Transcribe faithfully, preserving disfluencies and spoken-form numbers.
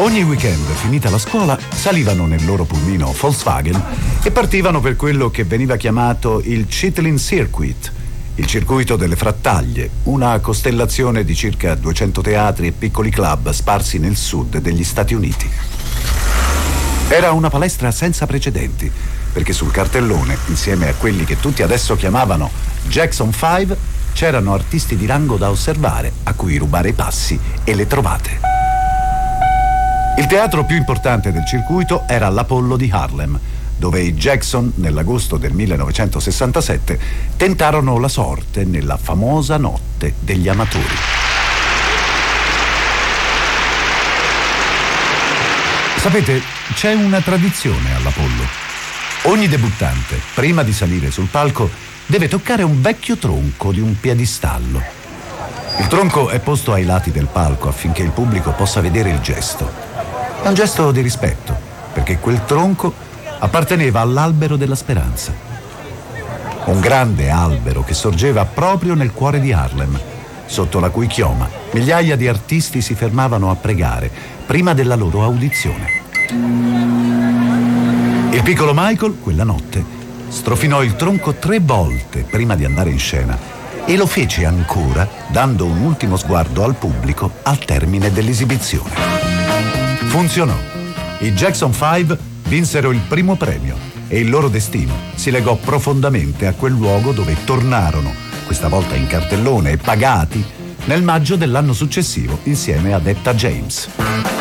Ogni weekend, finita la scuola, salivano nel loro pulmino Volkswagen e partivano per quello che veniva chiamato il Chitlin Circuit, il circuito delle frattaglie, una costellazione di circa duecento teatri e piccoli club sparsi nel sud degli Stati Uniti. Era una palestra senza precedenti, perché sul cartellone, insieme a quelli che tutti adesso chiamavano Jackson Five, c'erano artisti di rango da osservare, a cui rubare i passi e le trovate. Il teatro più importante del circuito era l'Apollo di Harlem, dove i Jackson, nell'agosto del millenovecentosessantasette, tentarono la sorte nella famosa notte degli amatori. Sapete, c'è una tradizione all'Apollo. Ogni debuttante, prima di salire sul palco, deve toccare un vecchio tronco di un piedistallo. Il tronco è posto ai lati del palco affinché il pubblico possa vedere il gesto. È un gesto di rispetto, perché quel tronco apparteneva all'Albero della Speranza. Un grande albero che sorgeva proprio nel cuore di Harlem, sotto la cui chioma migliaia di artisti si fermavano a pregare prima della loro audizione. Il piccolo Michael, quella notte, strofinò il tronco tre volte prima di andare in scena e lo fece ancora dando un ultimo sguardo al pubblico al termine dell'esibizione. Funzionò. I Jackson Five vinsero il primo premio e il loro destino si legò profondamente a quel luogo dove tornarono, questa volta in cartellone e pagati, nel maggio dell'anno successivo insieme ad Etta James.